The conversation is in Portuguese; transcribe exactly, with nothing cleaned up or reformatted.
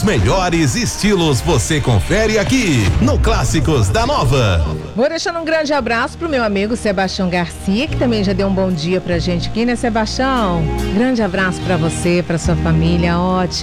melhores estilos você confere aqui no Clássicos da Nova. Vou deixando um grande abraço pro meu amigo Sebastião Garcia, que também já deu um bom dia pra gente aqui, né, Sebastião? Grande abraço pra você, pra sua família, ótimo.